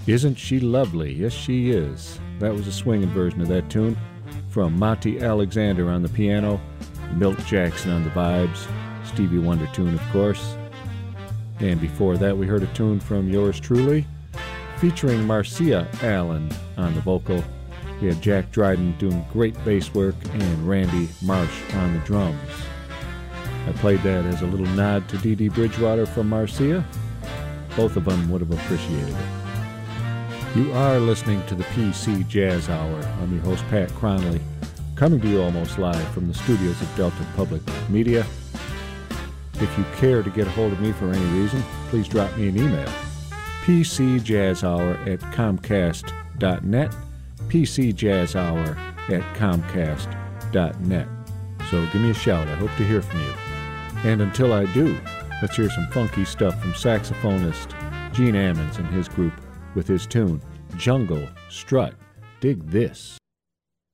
Isn't She Lovely? Yes, she is. That was a swinging version of that tune from Monty Alexander on the piano, Milt Jackson on the vibes, Stevie Wonder tune, of course. And before that, we heard a tune from yours truly, featuring Marcia Allen on the vocal. We had Jack Dryden doing great bass work and Randy Marsh on the drums. I played that as a little nod to Dee Dee Bridgewater from Marcia. Both of them would have appreciated it. You are listening to the PC Jazz Hour. I'm your host, Pat Cronley, coming to you almost live from the studios of Delta Public Media. If you care to get a hold of me for any reason, please drop me an email, pcjazzhour@comcast.net, pcjazzhour@comcast.net. So give me a shout. I hope to hear from you. And until I do, let's hear some funky stuff from saxophonist Gene Ammons and his group with his tune, Jungle Strut. Dig this.